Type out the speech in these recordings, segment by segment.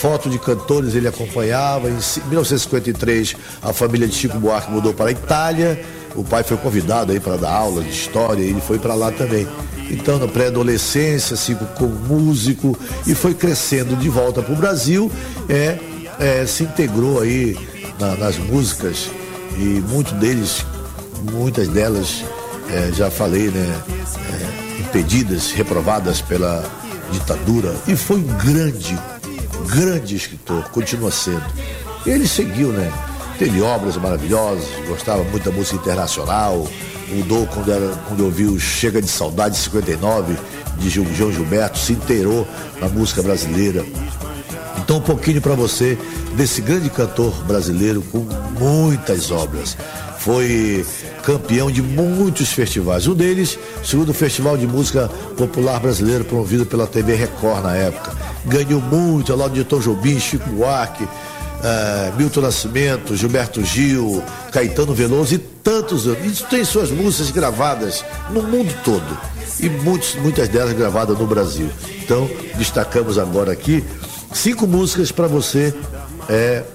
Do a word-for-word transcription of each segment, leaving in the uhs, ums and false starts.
foto de cantores ele acompanhava. Em mil novecentos e cinquenta e três, a família de Chico Buarque mudou para a Itália. O pai foi convidado aí para dar aula de história e ele foi para lá também. Então, na pré-adolescência, assim, como músico, e foi crescendo de volta para o Brasil, é, é, se integrou aí na, nas músicas, e muitos deles, muitas delas, é, já falei, né, é, impedidas, reprovadas pela ditadura, e foi um grande, grande escritor, continua sendo. Ele seguiu, né? Teve obras maravilhosas, gostava muito da música internacional, mudou quando, era, quando ouviu Chega de Saudade, cinquenta e nove, de João Gilberto, se inteirou na música brasileira. Então, um pouquinho para você desse grande cantor brasileiro com muitas obras. Foi campeão de muitos festivais. Um deles, segundo o Festival de Música Popular Brasileiro, promovido pela T V Record na época. Ganhou muito, ao lado de Tom Jobim, Chico Buarque, uh, Milton Nascimento, Gilberto Gil, Caetano Veloso e tantos outros. Isso tem suas músicas gravadas no mundo todo. E muitos, muitas delas gravadas no Brasil. Então, destacamos agora aqui cinco músicas para você, é,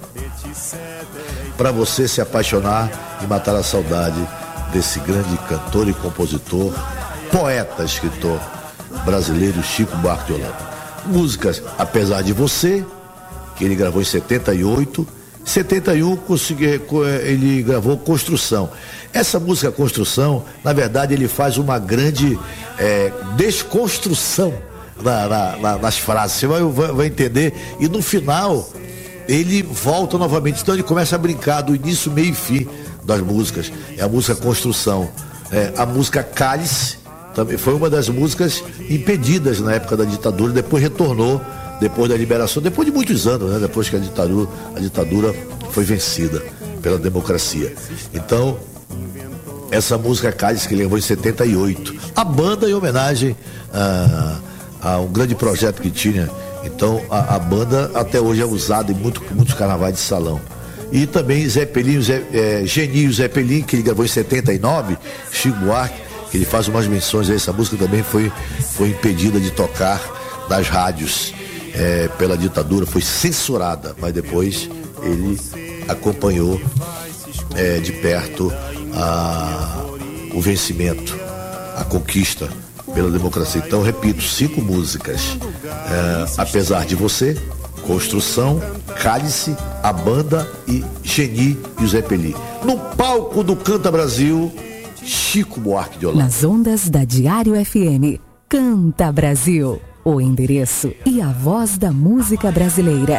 para você se apaixonar e matar a saudade desse grande cantor e compositor, poeta, escritor brasileiro Chico Buarque de Holanda. Músicas Apesar de Você, que ele gravou em setenta e oito, setenta e um consegui, ele gravou Construção. Essa música Construção, na verdade, ele faz uma grande é, desconstrução na, na, na, nas frases, você vai, vai, vai entender, e no final ele volta novamente, então ele começa a brincar do início, meio e fim das músicas. É a música Construção, é, a música Cálice também foi uma das músicas impedidas na época da ditadura, depois retornou depois da liberação, depois de muitos anos, né? Depois que a ditadura, a ditadura foi vencida pela democracia. Então, essa música Cálice, que ele levou em setenta e oito, a banda em homenagem a, a um grande projeto que tinha. Então, a, a banda até hoje é usada em muito, muitos carnavais de salão. E também Zé Pelinho, Zé, é, Geninho Zé Pelinho, que ele gravou em setenta e nove, Chico Buarque, que ele faz umas menções a essa música, também foi, foi impedida de tocar nas rádios é, pela ditadura, foi censurada, mas depois ele acompanhou é, de perto a, o vencimento, a conquista pela democracia. Então, repito, cinco músicas, é, Apesar de Você, Construção, Cálice, a banda e Geni e o Zé Peli. No palco do Canta Brasil, Chico Buarque de Holanda. Nas ondas da Diário F M, Canta Brasil, o endereço e a voz da música brasileira.